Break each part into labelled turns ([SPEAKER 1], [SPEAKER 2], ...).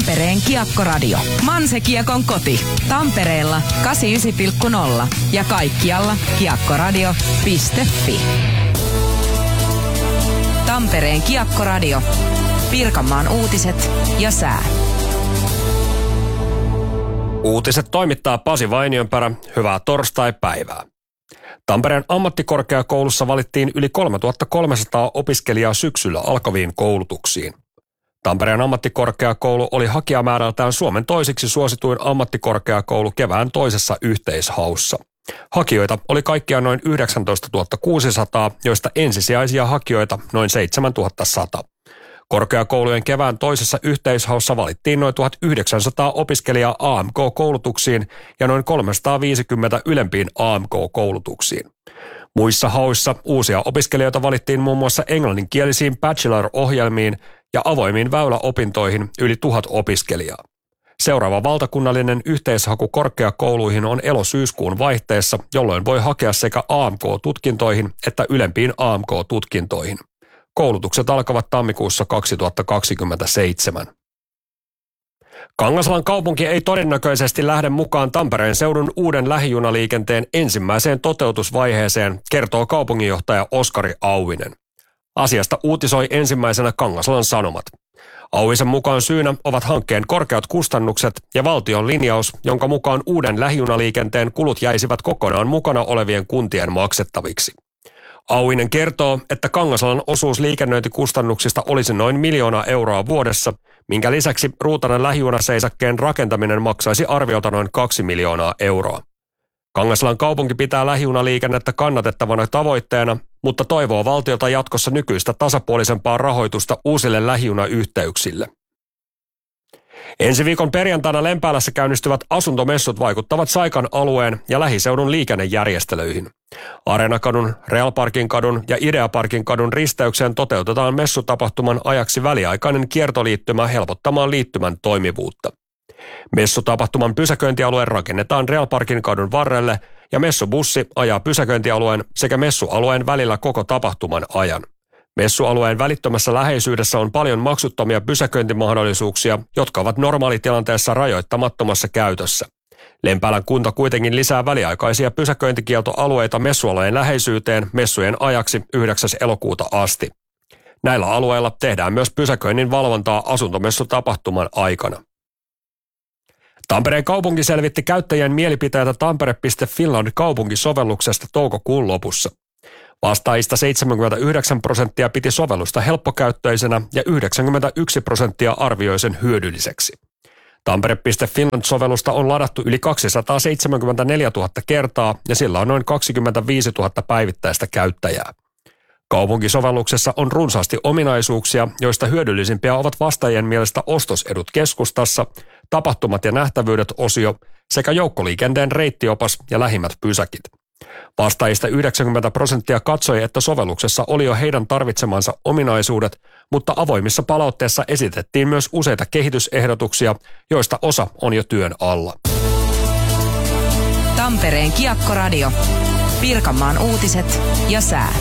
[SPEAKER 1] Tampereen Kiekkoradio. Manse-Kiekon koti. Tampereella 89,0 ja kaikkialla kiekkoradio.fi. Tampereen Kiekkoradio. Pirkanmaan uutiset ja sää.
[SPEAKER 2] Uutiset toimittaa Pasi Vainionperä. Hyvää torstai-päivää. Tampereen ammattikorkeakoulussa valittiin yli 3300 opiskelijaa syksyllä alkaviin koulutuksiin. Tampereen ammattikorkeakoulu oli hakijamäärältään Suomen toiseksi suosituin ammattikorkeakoulu kevään toisessa yhteishaussa. Hakijoita oli kaikkiaan noin 19 600, joista ensisijaisia hakijoita noin 7100. Korkeakoulujen kevään toisessa yhteishaussa valittiin noin 1900 opiskelijaa AMK-koulutuksiin ja noin 350 ylempiin AMK-koulutuksiin. Muissa hauissa uusia opiskelijoita valittiin muun muassa englanninkielisiin bachelor-ohjelmiin ja avoimiin väyläopintoihin yli 1000 opiskelijaa. Seuraava valtakunnallinen yhteishaku korkeakouluihin on elo-syyskuun vaihteessa, jolloin voi hakea sekä AMK-tutkintoihin että ylempiin AMK-tutkintoihin. Koulutukset alkavat tammikuussa 2027. Kangasalan kaupunki ei todennäköisesti lähde mukaan Tampereen seudun uuden lähijunaliikenteen ensimmäiseen toteutusvaiheeseen, kertoo kaupunginjohtaja Oskari Auvinen. Asiasta uutisoi ensimmäisenä Kangasalan Sanomat. Auvisen mukaan syynä ovat hankkeen korkeat kustannukset ja valtion linjaus, jonka mukaan uuden lähijunaliikenteen kulut jäisivät kokonaan mukana olevien kuntien maksettaviksi. Auvinen kertoo, että Kangasalan osuus liikennöintikustannuksista olisi noin 1 miljoonaa euroa vuodessa, minkä lisäksi Ruutanen lähijunaseisakkeen rakentaminen maksaisi arviolta noin 2 miljoonaa euroa. Kangasalan kaupunki pitää lähijunaliikennettä kannatettavana tavoitteena, mutta toivoo valtiolta jatkossa nykyistä tasapuolisempaa rahoitusta uusille lähijunayhteyksille. Ensi viikon perjantaina Lempäälässä käynnistyvät asuntomessut vaikuttavat Saikan alueen ja lähiseudun liikennejärjestelyihin. Areenakadun, Real Parkin kadun ja Idea Parkin kadun risteykseen toteutetaan messutapahtuman ajaksi väliaikainen kiertoliittymä helpottamaan liittymän toimivuutta. Messutapahtuman pysäköintialue rakennetaan Real Parkin kadun varrelle ja messubussi ajaa pysäköintialueen sekä messualueen välillä koko tapahtuman ajan. Messualueen välittömässä läheisyydessä on paljon maksuttomia pysäköintimahdollisuuksia, jotka ovat normaalitilanteessa rajoittamattomassa käytössä. Lempäälän kunta kuitenkin lisää väliaikaisia pysäköintikieltoalueita messualueen läheisyyteen messujen ajaksi 9. elokuuta asti. Näillä alueilla tehdään myös pysäköinnin valvontaa asuntomessutapahtuman aikana. Tampereen kaupunki selvitti käyttäjien mielipiteitä Tampere.Finland kaupunkisovelluksesta toukokuun lopussa. Vastaajista 79% piti sovellusta helppokäyttöisenä ja 91% arvioi sen hyödylliseksi. Tampere.Finland-sovellusta on ladattu yli 274 000 kertaa ja sillä on noin 25 000 päivittäistä käyttäjää. Kaupunkisovelluksessa on runsaasti ominaisuuksia, joista hyödyllisimpiä ovat vastaajien mielestä ostosedut keskustassa, tapahtumat ja nähtävyydet -osio sekä joukkoliikenteen reittiopas ja lähimmät pysäkit. Vastaajista 90% katsoi, että sovelluksessa oli jo heidän tarvitsemansa ominaisuudet, mutta avoimissa palautteissa esitettiin myös useita kehitysehdotuksia, joista osa on jo työn alla.
[SPEAKER 1] Tampereen Kiekkoradio. Pirkanmaan uutiset ja sää.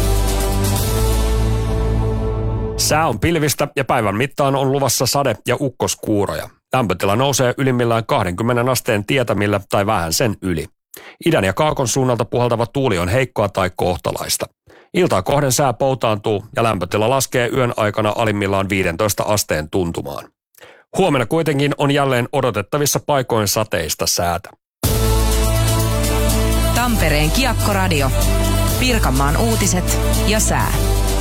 [SPEAKER 2] Sää on pilvistä ja päivän mittaan on luvassa sade- ja ukkoskuuroja. Lämpötila nousee ylimmillään 20 asteen tietämillä tai vähän sen yli. Idän ja kaakon suunnalta puhaltava tuuli on heikkoa tai kohtalaista. Iltaa kohden sää poutaantuu ja lämpötila laskee yön aikana alimmillaan 15 asteen tuntumaan. Huomenna kuitenkin on jälleen odotettavissa paikoin sateista säätä.
[SPEAKER 1] Tampereen Kiekkoradio. Pirkanmaan uutiset ja sää.